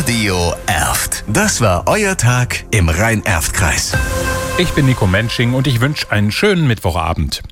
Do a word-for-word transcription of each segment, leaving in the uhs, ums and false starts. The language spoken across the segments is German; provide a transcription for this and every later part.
Radio Erft. Das war euer Tag im Rhein-Erft-Kreis. Ich bin Nico Mensching und ich wünsche einen schönen Mittwochabend.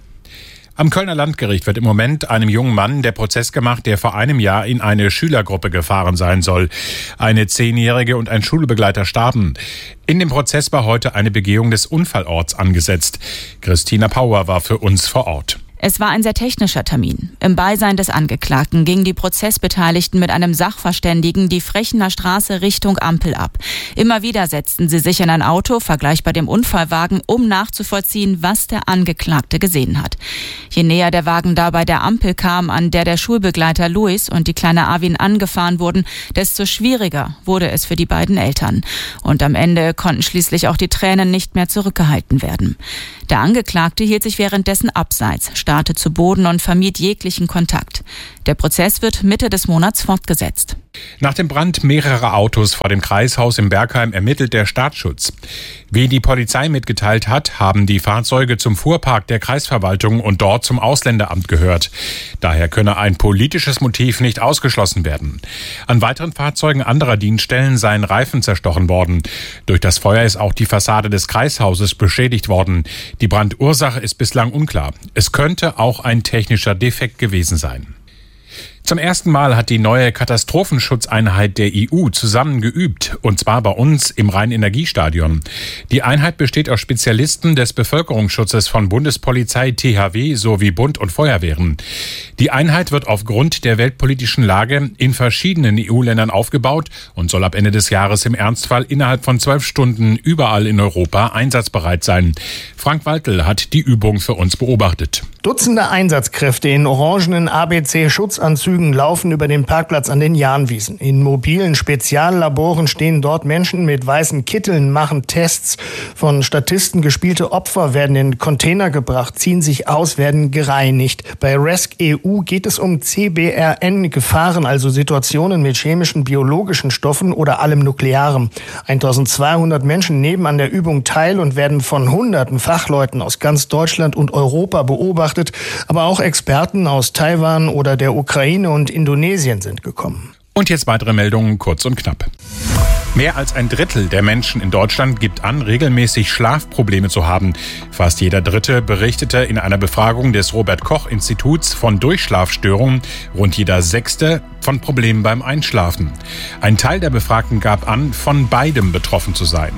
Am Kölner Landgericht wird im Moment einem jungen Mann der Prozess gemacht, der vor einem Jahr in eine Schülergruppe gefahren sein soll. Eine Zehnjährige und ein Schulbegleiter starben. In dem Prozess war heute eine Begehung des Unfallorts angesetzt. Christina Pauer war für uns vor Ort. Es war ein sehr technischer Termin. Im Beisein des Angeklagten gingen die Prozessbeteiligten mit einem Sachverständigen die Frechener Straße Richtung Ampel ab. Immer wieder setzten sie sich in ein Auto, vergleichbar dem Unfallwagen, um nachzuvollziehen, was der Angeklagte gesehen hat. Je näher der Wagen dabei der Ampel kam, an der der Schulbegleiter Luis und die kleine Arvin angefahren wurden, desto schwieriger wurde es für die beiden Eltern. Und am Ende konnten schließlich auch die Tränen nicht mehr zurückgehalten werden. Der Angeklagte hielt sich währenddessen abseits, starrte zu Boden und vermied jeglichen Kontakt. Der Prozess wird Mitte des Monats fortgesetzt. Nach dem Brand mehrerer Autos vor dem Kreishaus in Bergheim ermittelt der Staatsschutz. Wie die Polizei mitgeteilt hat, haben die Fahrzeuge zum Fuhrpark der Kreisverwaltung und dort zum Ausländeramt gehört. Daher könne ein politisches Motiv nicht ausgeschlossen werden. An weiteren Fahrzeugen anderer Dienststellen seien Reifen zerstochen worden. Durch das Feuer ist auch die Fassade des Kreishauses beschädigt worden. Die Brandursache ist bislang unklar. Es könnte auch ein technischer Defekt gewesen sein. Zum ersten Mal hat die neue Katastrophenschutzeinheit der E U zusammen geübt, und zwar bei uns im Rhein-Energiestadion. Die Einheit besteht aus Spezialisten des Bevölkerungsschutzes von Bundespolizei, T H W sowie Bund und Feuerwehren. Die Einheit wird aufgrund der weltpolitischen Lage in verschiedenen E U-Ländern aufgebaut und soll ab Ende des Jahres im Ernstfall innerhalb von zwölf Stunden überall in Europa einsatzbereit sein. Frank Waltel hat die Übung für uns beobachtet. Dutzende Einsatzkräfte in orangenen A B C-Schutzanzügen laufen über den Parkplatz an den Jahnwiesen. In mobilen Speziallaboren stehen dort Menschen mit weißen Kitteln, machen Tests. Von Statisten gespielte Opfer werden in Container gebracht, ziehen sich aus, werden gereinigt. Bei RESC-E U geht es um C B R N-Gefahren, also Situationen mit chemischen, biologischen Stoffen oder allem Nuklearem. eintausendzweihundert Menschen nehmen an der Übung teil und werden von hunderten Fachleuten aus ganz Deutschland und Europa beobachtet. Aber auch Experten aus Taiwan oder der Ukraine und Indonesien sind gekommen. Und jetzt weitere Meldungen, kurz und knapp. Mehr als ein Drittel der Menschen in Deutschland gibt an, regelmäßig Schlafprobleme zu haben. Fast jeder Dritte berichtete in einer Befragung des Robert-Koch-Instituts von Durchschlafstörungen, rund jeder Sechste von Problemen beim Einschlafen. Ein Teil der Befragten gab an, von beidem betroffen zu sein.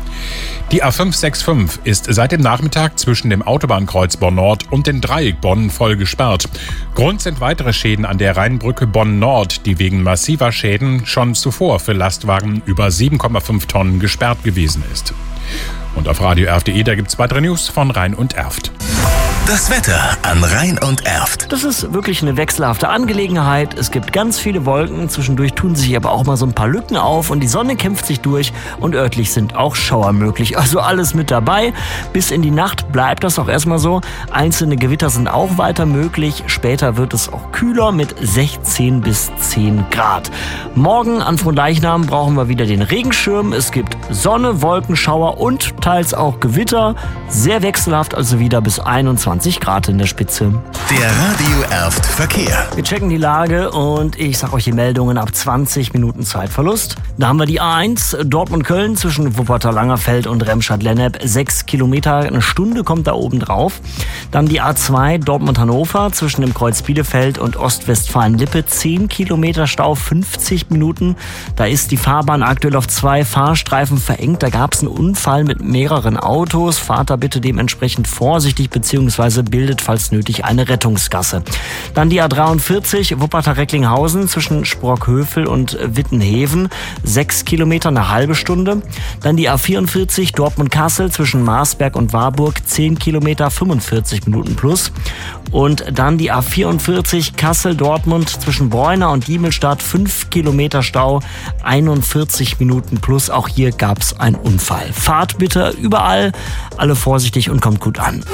Die A fünf sechs fünf ist seit dem Nachmittag zwischen dem Autobahnkreuz Bonn-Nord und dem Dreieck Bonn voll gesperrt. Grund sind weitere Schäden an der Rheinbrücke Bonn-Nord, die wegen massiver Schäden schon zuvor für Lastwagen über sieben Komma fünf Tonnen gesperrt gewesen ist. Und auf radio erft punkt de, da gibt's weitere News von Rhein und Erft. Das Wetter an Rhein und Erft. Das ist wirklich eine wechselhafte Angelegenheit. Es gibt ganz viele Wolken, zwischendurch tun sich aber auch mal so ein paar Lücken auf und die Sonne kämpft sich durch und örtlich sind auch Schauer möglich. Also alles mit dabei. Bis in die Nacht bleibt das auch erstmal so. Einzelne Gewitter sind auch weiter möglich. Später wird es auch kühler mit sechzehn bis zehn Grad. Morgen an Fronleichnam brauchen wir wieder den Regenschirm. Es gibt Sonne, Wolken, Schauer und teils auch Gewitter. Sehr wechselhaft, also wieder bis einundzwanzig Grad in der Spitze. Der Radio Erft Verkehr. Wir checken die Lage und ich sag euch die Meldungen ab zwanzig Minuten Zeitverlust. Da haben wir die A eins Dortmund-Köln zwischen Wuppertal-Langerfeld und Remscheid-Lennep. Sechs Kilometer, eine Stunde kommt da oben drauf. Dann die A zwei Dortmund-Hannover zwischen dem Kreuz Bielefeld und Ostwestfalen-Lippe. Zehn Kilometer Stau, fünfzig Minuten. Da ist die Fahrbahn aktuell auf zwei Fahrstreifen verengt. Da gab es einen Unfall mit mehreren Autos. Fahrt da bitte dementsprechend vorsichtig bzw. bildet, falls nötig, eine Rettungsgasse. Dann die A dreiundvierzig Wuppertal-Recklinghausen zwischen Sprockhövel und Wittenheven. Sechs Kilometer, eine halbe Stunde. Dann die A vierundvierzig Dortmund-Kassel zwischen Marsberg und Warburg. Zehn Kilometer, fünfundvierzig Minuten plus. Und dann die A vierundvierzig Kassel-Dortmund zwischen Bräuner und Diemelstadt. Fünf Kilometer Stau, einundvierzig Minuten plus. Auch hier gab es einen Unfall. Fahrt bitte überall, alle vorsichtig und kommt gut an.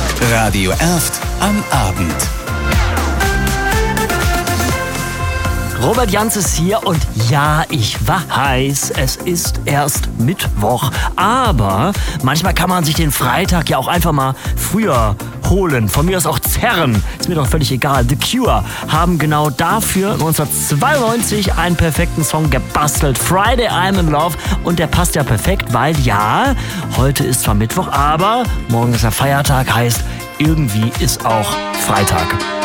Radio Erft am Abend. Robert Janz ist hier und ja, ich weiß, es ist erst Mittwoch, aber manchmal kann man sich den Freitag ja auch einfach mal früher holen. Von mir aus auch zerren, ist mir doch völlig egal. The Cure haben genau dafür neunzehnhundertzweiundneunzig einen perfekten Song gebastelt, Friday I'm in Love, und der passt ja perfekt, weil ja, heute ist zwar Mittwoch, aber morgen ist der Feiertag, heißt irgendwie ist auch Freitag.